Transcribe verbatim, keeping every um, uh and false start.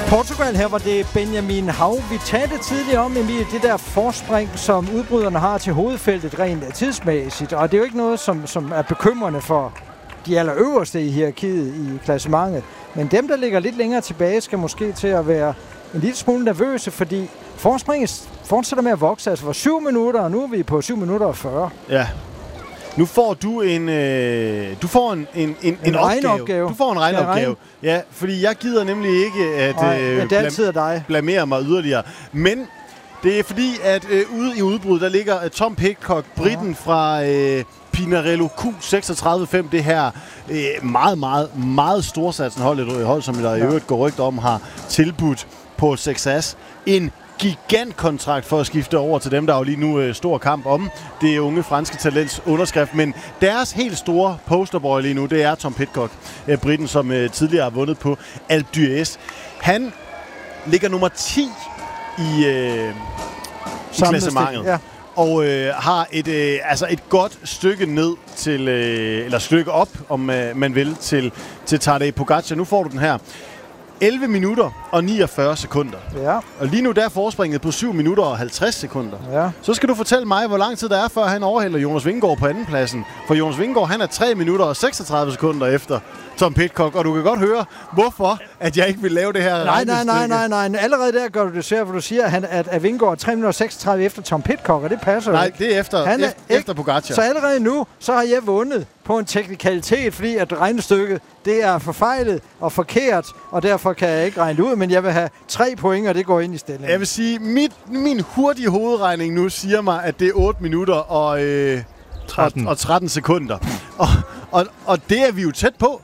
Portugal, her var det Benjamin Hav. Vi talte tidligere om, Emil, det der forspring, som udbryderne har til hovedfeltet rent tidsmæssigt. Og det er jo ikke noget, som, som er bekymrende for de allerøverste i hierarkiet i klassementet. Men dem, der ligger lidt længere tilbage, skal måske til at være en lille smule nervøse, fordi forspringet fortsætter med at vokse. Altså for syv minutter, og nu er vi på syv minutter og fyrre. Ja. Nu får du en øh, du får en en en, en, en opgave. opgave. Du får en regneopgave. Ja, fordi jeg gider nemlig ikke at Nej, øh, det er altid dig. blamere mig yderligere. Men det er fordi at øh, ude i udbrud der ligger uh, Tom Pidcock, briten ja. fra øh, Pinarello Q seksogtredive fem, det her øh, meget meget meget storsatsende hold, et hold som der i øvrigt går rygter om har tilbudt på Sexas en gigantkontrakt for at skifte over til dem, der er jo lige nu øh, stor kamp om det unge franske talents underskrift. Men deres helt store posterboy lige nu, det er Tom Pidcock, øh, briten, som øh, tidligere har vundet på Alpe d'Huez. Han ligger nummer ti i, øh, i klassementet. Ja. Og øh, har et, øh, altså et godt stykke ned til, øh, eller stykke op, om øh, man vil, til, til Tadej Pogačar. Nu får du den her. elleve minutter og niogfyrre sekunder. Ja. Og lige nu der er forspringet på syv minutter og halvtreds sekunder. Ja. Så skal du fortælle mig, hvor lang tid der er, før han overhælder Jonas Vingegaard på andenpladsen. For Jonas Vingegaard, han er tre minutter og seksogtredive sekunder efter Tom Pidcock. Og du kan godt høre, hvorfor at jeg ikke vil lave det her Nej, nej, nej, nej, nej. Allerede der gør du det svært, for du siger, at, han, at, at Vingegaard er tre minutter og seksogtredive efter Tom Pidcock, og det passer nej, jo ikke. Nej, det er efter, han er efter, efter Pogačar. Så allerede nu, så har jeg vundet på en teknikalitet, fordi at regnestykket, det er forfejlet og forkert, og derfor kan jeg ikke regne det ud, men jeg vil have tre point, og det går ind i stillingen. Jeg vil sige, mit, min hurtige hovedregning nu siger mig, at det er otte minutter og, øh, tretten. Og, og tretten sekunder. og, og, og det er vi jo tæt på.